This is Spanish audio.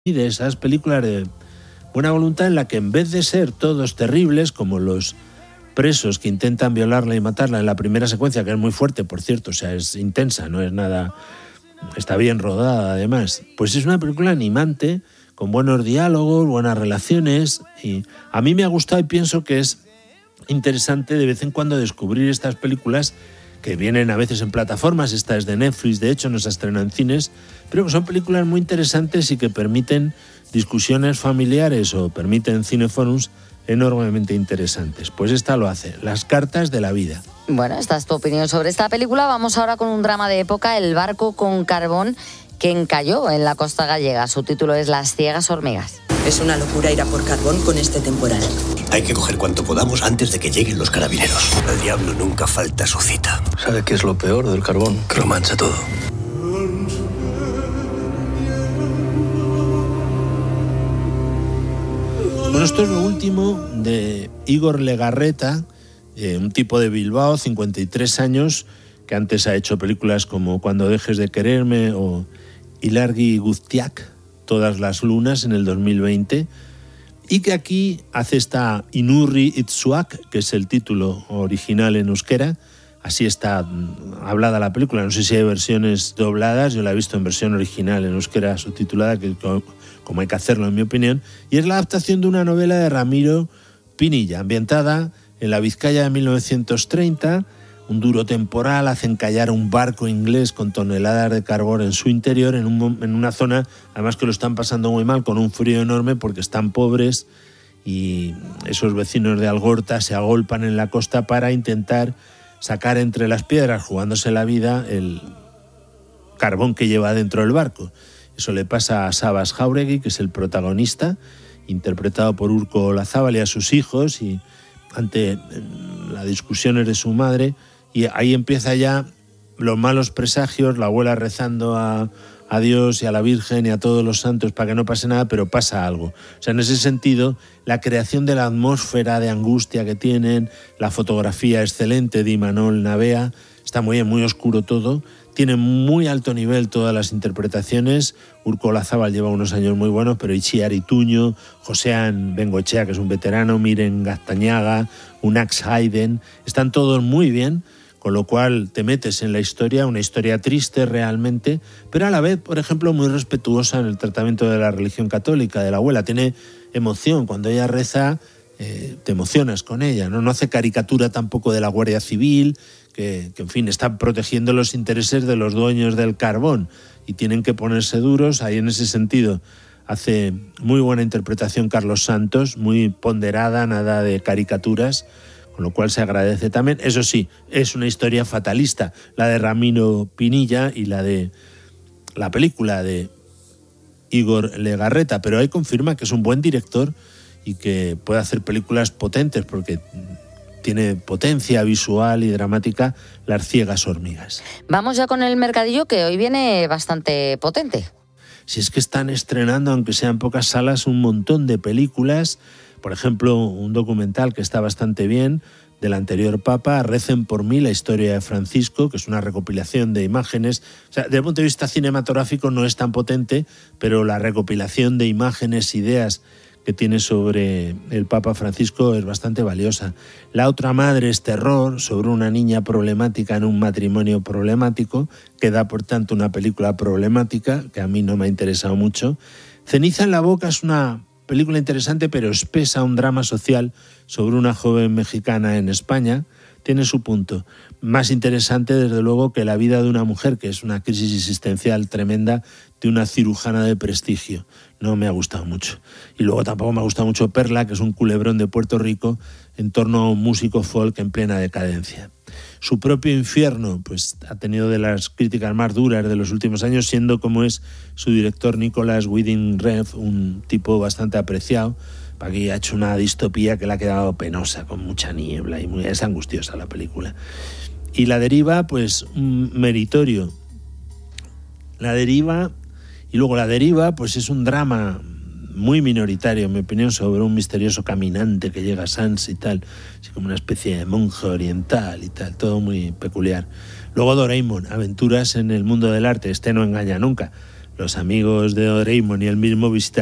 de esas películas de buena voluntad en la que en vez de ser todos terribles, como los presos que intentan violarla y matarla en la primera secuencia, que es muy fuerte, por cierto, o sea, es intensa, no es nada... Está bien rodada, además. Pues es una película animante, con buenos diálogos, buenas relaciones, y a mí me ha gustado y pienso que es interesante de vez en cuando descubrir estas películas que vienen a veces en plataformas. Esta es de Netflix, de hecho, no se estrena en cines, pero que son películas muy interesantes y que permiten discusiones familiares o permiten cineforums enormemente interesantes. Pues esta lo hace, Las cartas de la vida. Bueno, esta es tu opinión sobre esta película. Vamos ahora con un drama de época, El barco con carbón que encalló en la costa gallega. Su título es Las ciegas hormigas. Es una locura ir a por carbón con este temporal. Hay que coger cuanto podamos antes de que lleguen los carabineros. El diablo nunca falta a su cita. ¿Sabe qué es lo peor del carbón? Que lo mancha todo. Bueno, esto es lo último de Igor Legarreta, un tipo de Bilbao, 53 años, que antes ha hecho películas como Cuando dejes de quererme o Ilargi Guztiak, Todas las lunas, en el 2020, y que aquí hace esta Inurri Itzuak, que es el título original en euskera. Así está hablada la película, no sé si hay versiones dobladas, yo la he visto en versión original en euskera subtitulada, que como hay que hacerlo en mi opinión, y es la adaptación de una novela de Ramiro Pinilla, ambientada en la Vizcaya de 1930. Un duro temporal hace encallar un barco inglés con toneladas de carbón en su interior, en una zona, además que lo están pasando muy mal, con un frío enorme porque están pobres, y esos vecinos de Algorta se agolpan en la costa para intentar sacar entre las piedras, jugándose la vida, el carbón que lleva dentro del barco. Eso le pasa a Sabas Jauregui, que es el protagonista, interpretado por Urko Olazábal, y a sus hijos, y ante las discusiones de su madre. Y ahí empieza ya los malos presagios, la abuela rezando a Dios y a la Virgen y a todos los santos para que no pase nada, pero pasa algo. O sea, en ese sentido, la creación de la atmósfera de angustia que tienen, la fotografía excelente de Imanol Navea, está muy bien, muy oscuro todo, tiene muy alto nivel todas las interpretaciones. Urko Olazábal lleva unos años muy buenos, pero Itziar Ituño, Josean Bengoechea, que es un veterano, Miren Gaztañaga, Unax Hayden, están todos muy bien, con lo cual te metes en la historia, una historia triste realmente, pero a la vez, por ejemplo, muy respetuosa en el tratamiento de la religión católica, de la abuela. Tiene emoción, cuando ella reza, te emocionas con ella, ¿no? No hace caricatura tampoco de la Guardia Civil, que en fin, están protegiendo los intereses de los dueños del carbón y tienen que ponerse duros. Ahí en ese sentido hace muy buena interpretación Carlos Santos, muy ponderada, nada de caricaturas, con lo cual se agradece también. Eso sí, es una historia fatalista, la de Ramiro Pinilla y la de la película de Igor Legarreta, pero ahí confirma que es un buen director y que puede hacer películas potentes porque tiene potencia visual y dramática, Las ciegas hormigas. Vamos ya con el mercadillo, que hoy viene bastante potente. Si es que están estrenando, aunque sean pocas salas, un montón de películas. Por ejemplo, un documental que está bastante bien, del anterior Papa, Recen por mí, la historia de Francisco, que es una recopilación de imágenes. O sea, desde el punto de vista cinematográfico no es tan potente, pero la recopilación de imágenes, ideas que tiene sobre el Papa Francisco es bastante valiosa. La otra madre es Terror, sobre una niña problemática en un matrimonio problemático, que da por tanto una película problemática, que a mí no me ha interesado mucho. Ceniza en la boca es una película interesante pero espesa, un drama social sobre una joven mexicana en España. Tiene su punto. Más interesante, desde luego, que La vida de una mujer, que es una crisis existencial tremenda de una cirujana de prestigio. No me ha gustado mucho. Y luego tampoco me ha gustado mucho Perla, que es un culebrón de Puerto Rico en torno a un músico folk en plena decadencia. Su propio infierno, pues ha tenido de las críticas más duras de los últimos años, siendo como es su director Nicolas Winding Refn, un tipo bastante apreciado. Aquí ha hecho una distopía que le ha quedado penosa, con mucha niebla, y es angustiosa la película. Y La deriva, pues meritorio. La deriva, y luego La deriva, pues es un drama muy minoritario, en mi opinión, sobre un misterioso caminante que llega a Sans y tal, así como una especie de monje oriental y tal, todo muy peculiar. Luego Doraemon, aventuras en el mundo del arte, este no engaña nunca. los amigos de Doraemon y él mismo visitan